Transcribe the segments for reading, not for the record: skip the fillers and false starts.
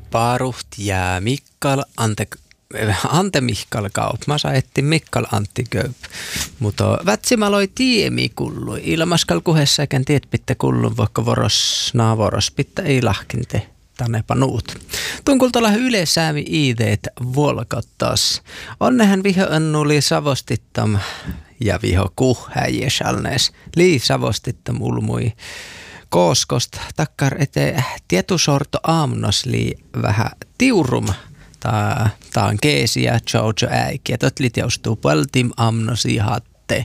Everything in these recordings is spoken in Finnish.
Paruht ja Mikkal Ante Mikkal Kaup. Mä saettiin Mikkal Antti Köp. Mutta vätsimaloi tiemi kullu. Ilmaskal kuhessa eikä tiet pitää kullun, vaikka voros pitää ei lahkinte. Tannepa nuut. Tunkultala yleisäämi ideet volkottas. Onnehän viho onnuli savostittam ja viho kuhäjesalnes. Lii savostittam ulmui kooskost takkar ete tietusorto aamnos lii vähän tiurum. Tää on keesi ja Jojo äikiä. Totlit jaustuu paltim amnosi hatte.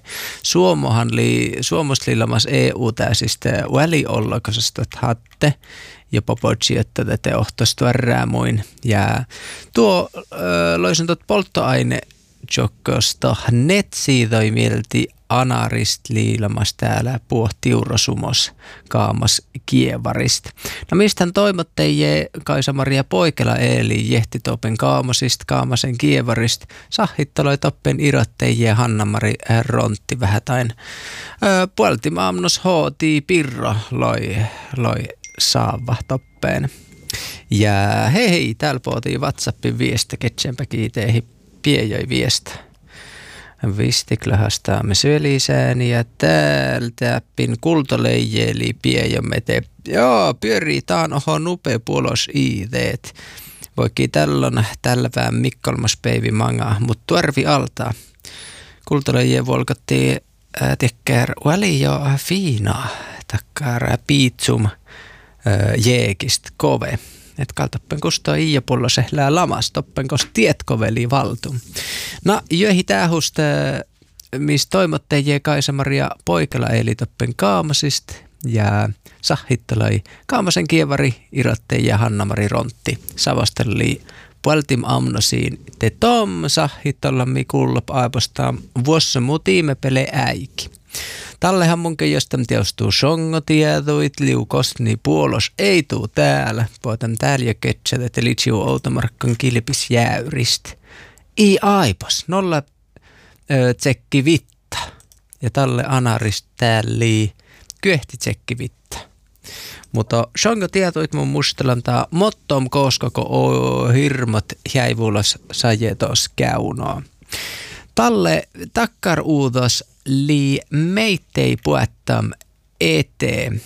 Suomos liilamas EU-täisistä väliollakosesta hatte. Jopa potsi, että tätä ohtoista muin. Ja tuo loisin tuot polttoaine jokkosta netsiidoi mielti anarist liilamas täällä puhtiurosumos kaamas kievarist. No mistään toimotteijee Kaisa-Maria Poikela eli jehtitopen kaamasen kievarist sahittaloi toppen irotteijee Hanna-Mari Rontti vähätain. Puoltimaamnos hooti pirro loi saava toppeen. Ja hei, täällä puhutiin WhatsAppin viesti, ketsenpä kiiteihin piejoi viestä. Vistiklähästä me syölisään ja täältä pin kultoleijeli piejomme te. Joo, pyörii taan oho nupe puolos ideet. Voikin tällä vähän mikkolmaspäivi manga, mut tuarvi alta. Kultoleije volkottiin tekkär väli jo fiinaa. Takkar piitsum jeekist kove. Et kaltappen kustoo iia pullo sehlää lamas, toppen kos tietkoveli valtu. No, jöhi tähust, mis toimotteijee Kaisa-Maria Poikela eli toppen kaamasist ja sahittaloi kaamasen kievari irotteija Hanna-Mari Rontti. Savosteli puoltim amnosiin te tom sahittalla mi kullop aipostaan vuossa mutiime pele äiki. Tallehan munkin jostain teostuu songotieduit, liukostni puolos ei tuu täällä. Puhutaan täällä jo ketsätä, että liitsiu outomarkkan kilpis jäyrist. Ei aipos, nolla tsekki vitta. Ja talle anarist täällä kyehti tsekki vitta. Mutta songotieduit mun mustelantaa mottom koskoko hirmot jäivulas sajetos käynoa. Talle takkar uudos li meittei puettam eteen.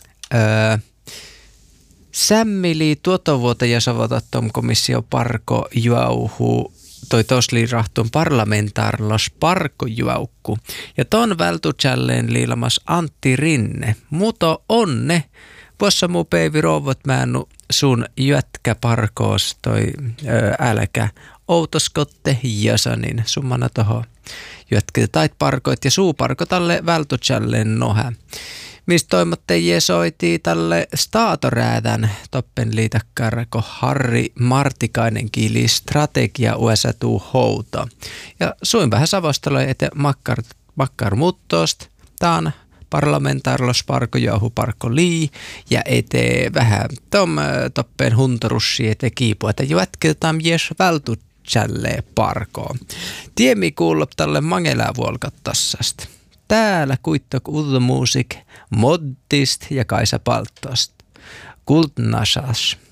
Sämmili tuotovuota ja savotattom komissio parko juauhu toi tosli rahtun parlamentaarlos parko juaukku. Ja ton vältutsalleen liilamas Antti Rinne. Muto onne. Vossa muu peivi rouvot mäännu sun jätkä parkoos toi älkä outoskotte jasanin summana toho. Jotka tait parkoit ja suuparko talle vältutsalleen nohä. Mistä toimottajie soitii tälle staatoräädän toppen liitakkarko Harri Martikainen kiili strategia USA tuu houta. Ja suin vähän savosteloi ete makkar muttost, taan parlamentaarlos parko johu parko lii ja ete vähän toppen huntorussi ete kiipu, että jätketaan jes vältutsalleen parkoon. Tiemi kuulop tälle mangelää vuolkattassasta. Täällä kuittok ulmuusik, moddist ja Kaisa Palttost. Kultnasas.